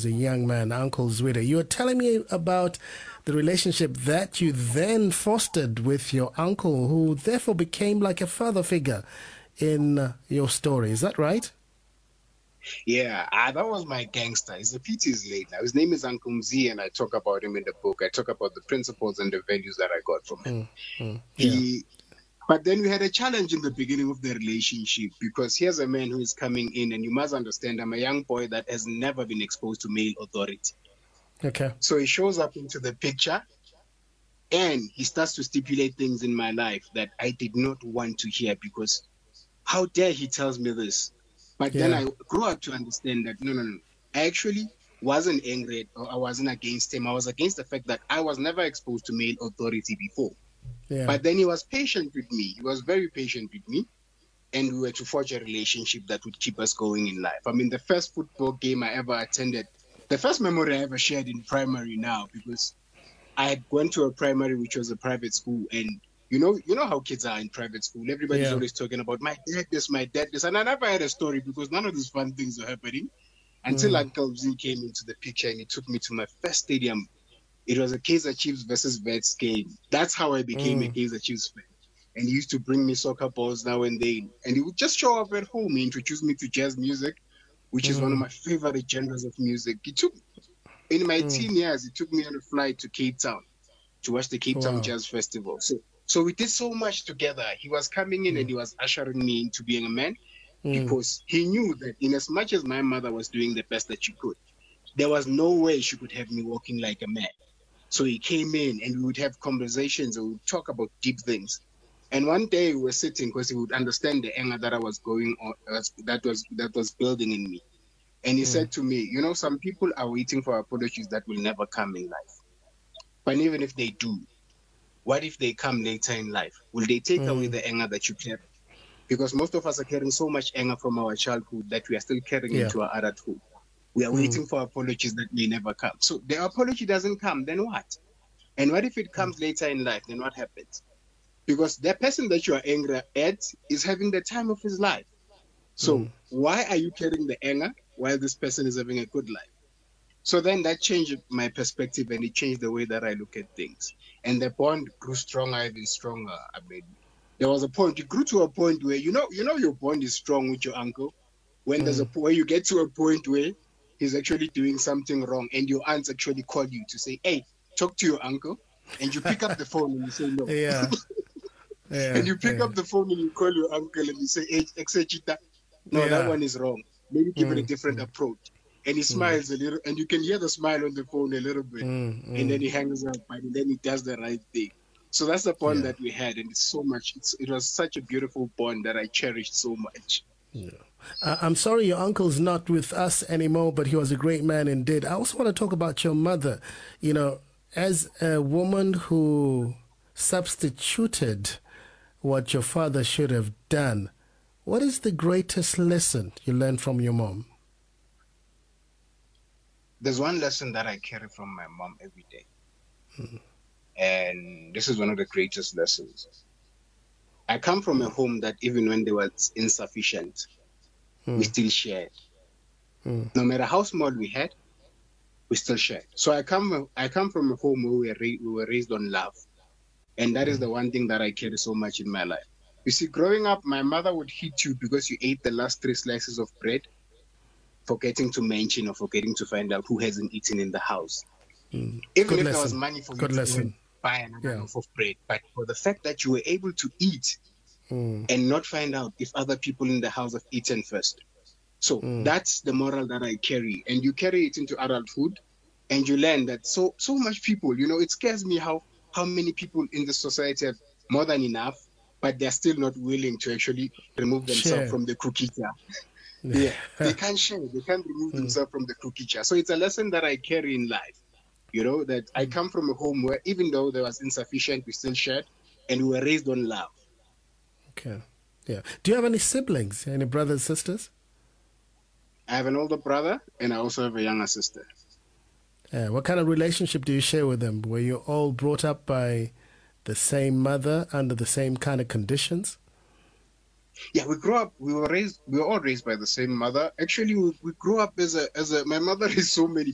as a young man, Uncle Zwide. You were telling me about the relationship that you then fostered with your uncle, who therefore became like a father figure in your story. Is that right? Yeah, that was my gangster. He's a pity he's late now. His name is Uncle Mzi, and I talk about him in the book. I talk about the principles and the values that I got from him. Yeah. But then we had a challenge in the beginning of the relationship, because here's a man who is coming in, and you must understand, I'm a young boy that has never been exposed to male authority. Okay. So he shows up into the picture, and he starts to stipulate things in my life that I did not want to hear, because how dare he tells me this? But then I grew up to understand that, no. I actually wasn't angry or I wasn't against him. I was against the fact that I was never exposed to male authority before. Yeah. But then he was patient with me. He was very patient with me. And we were to forge a relationship that would keep us going in life. I mean, the first football game I ever attended, the first memory I ever shared in primary now, because I had gone to a primary which was a private school, and you know how kids are in private school. Everybody's always talking about my dad this, and I never had a story because none of these fun things were happening until Uncle Z came into the picture and he took me to my first stadium. It was a Kaizer Chiefs versus Vets game. That's how I became a Kaizer Chiefs fan. And he used to bring me soccer balls now and then, and he would just show up at home. He introduced me to jazz music, which is one of my favorite genres of music. In my teen years, he took me on a flight to Cape Town to watch the Cape Town Jazz Festival. So we did so much together. He was coming in and he was ushering me into being a man, because he knew that in as much as my mother was doing the best that she could, there was no way she could have me walking like a man. So he came in and we would have conversations and we would talk about deep things. And one day we were sitting, because he would understand the anger that I was going on, that was building in me. And he said to me, some people are waiting for apologies that will never come in life. But even if they do, what if they come later in life? Will they take away the anger that you carry? Because most of us are carrying so much anger from our childhood that we are still carrying into our adulthood. We are waiting for apologies that may never come. So the apology doesn't come, then what? And what if it comes later in life? Then what happens? Because the person that you are angry at is having the time of his life. So why are you carrying the anger while this person is having a good life? So then that changed my perspective, and it changed the way that I look at things. And the bond grew stronger, even stronger. I mean, there was a point, it grew to a point where, your bond is strong with your uncle. When there's where you get to a point where he's actually doing something wrong, and your aunts actually call you to say, hey, talk to your uncle. And you pick up the phone and you say no. And you pick up the phone and you call your uncle and you say, hey, Exechita, no, that one is wrong. Maybe give it a different approach. And he smiles a little, and you can hear the smile on the phone a little bit. And then he hangs up, and then he does the right thing. So that's the bond that we had, and it's so much. It was such a beautiful bond that I cherished so much. Yeah. I'm sorry your uncle's not with us anymore, but he was a great man indeed. I also want to talk about your mother. As a woman who substituted what your father should have done, what is the greatest lesson you learned from your mom? There's one lesson that I carry from my mom every day. And this is one of the greatest lessons. I come from a home that even when there was insufficient, we still shared. No matter how small we had, we still shared. So I come from a home where we were raised on love. And that is the one thing that I carry so much in my life. You see, growing up, my mother would hit you because you ate the last 3 slices of bread, forgetting to mention or forgetting to find out who hasn't eaten in the house. Even if there was money for you to buy another loaf of bread, but for the fact that you were able to eat and not find out if other people in the house have eaten first. So that's the moral that I carry. And you carry it into adulthood, and you learn that so much people, it scares me how many people in the society have more than enough, but they're still not willing to actually remove themselves from the cookie jar. They can't share. They can't remove themselves from the cookie jar. So it's a lesson that I carry in life, that I come from a home where even though there was insufficient, we still shared, and we were raised on love. Okay. Yeah. Do you have any siblings? Any brothers, sisters? I have an older brother, and I also have a younger sister. What kind of relationship do you share with them? Were you all brought up by the same mother under the same kind of conditions? Yeah, we were all raised by the same mother. Actually, we grew up my mother is so many